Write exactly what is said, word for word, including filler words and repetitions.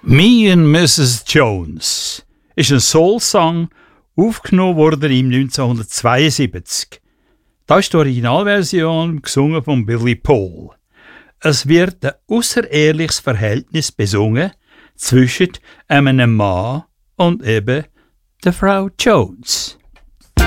Me and Missus Jones ist ein Soul-Song, aufgenommen wurde im neunzehnhundertzweiundsiebzig. Das ist die Originalversion, gesungen von Billy Paul. Es wird ein außerehrliches Verhältnis besungen zwischen einem Mann und eben der Frau Jones.